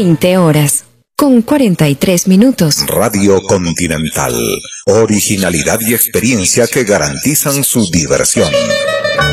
20 horas, con 43 minutos. Radio Continental. Originalidad y experiencia que garantizan su diversión.